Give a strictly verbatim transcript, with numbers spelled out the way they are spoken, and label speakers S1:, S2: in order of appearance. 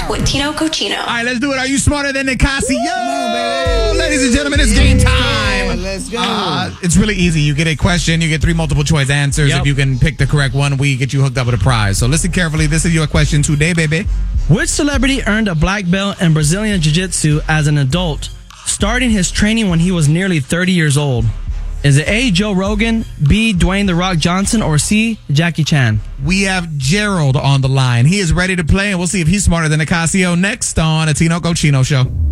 S1: with Tino Cochino.
S2: All right, let's do it. Are you smarter than Nicasio?
S3: on,
S2: Ladies and gentlemen, it's game time.
S3: Let's go.
S2: Uh, it's really easy. You get a question. You get three multiple choice answers.
S4: Yep.
S2: If you can pick the correct one, we get you hooked up with a prize. So listen carefully. This is your question today, baby.
S4: Which celebrity earned a black belt in Brazilian Jiu-Jitsu as an adult, starting his training when he was nearly thirty years old? Is it A, Joe Rogan, B, Dwayne The Rock Johnson, or C, Jackie Chan?
S2: We have Gerald on the line. He is ready to play, and we'll see if he's smarter than Nicasio next on a Tino Cochino Show.